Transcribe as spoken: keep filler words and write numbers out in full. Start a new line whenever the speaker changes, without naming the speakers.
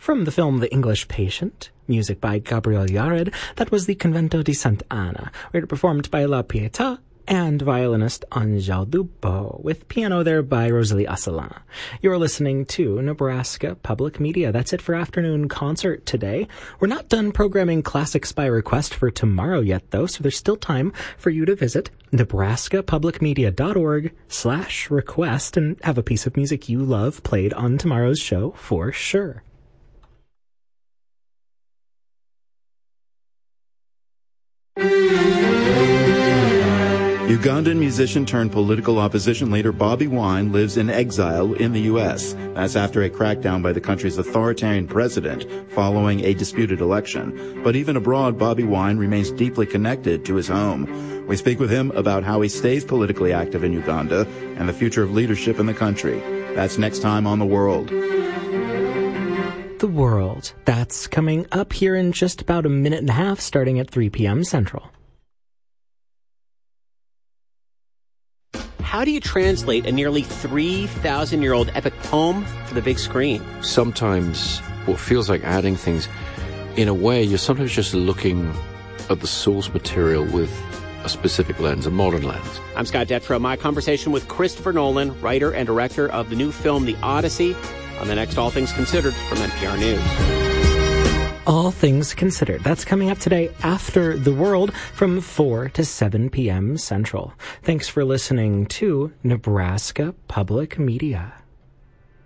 From the film The English Patient, music by Gabriel Yared, that was the Convento di Santa Ana, where performed by La Pietà and violinist Angel Dubbo, with piano there by Rosalie Asselin. You're listening to Nebraska Public Media. That's it for Afternoon Concert today. We're not done programming classics by request for tomorrow yet, though, so there's still time for you to visit nebraskapublicmedia.org slash request and have a piece of music you love played on tomorrow's show for sure.
Ugandan musician turned political opposition leader Bobi Wine lives in exile in the U S. That's after a crackdown by the country's authoritarian president following a disputed election. But even abroad, Bobi Wine remains deeply connected to his home. We speak with him about how he stays politically active in Uganda and the future of leadership in the country. That's next time on The World.
The World. That's coming up here in just about a minute and a half, starting at three p.m. Central.
How do you translate a nearly three thousand year old epic poem to the big screen?
Sometimes what feels like adding things, in a way, you're sometimes just looking at the source material with a specific lens, a modern lens.
I'm Scott Detrow. My conversation with Christopher Nolan, writer and director of the new film The Odyssey, on the next All Things Considered from N P R News.
All Things Considered. That's coming up today after The World from four to seven p.m. Central. Thanks for listening to Nebraska Public Media.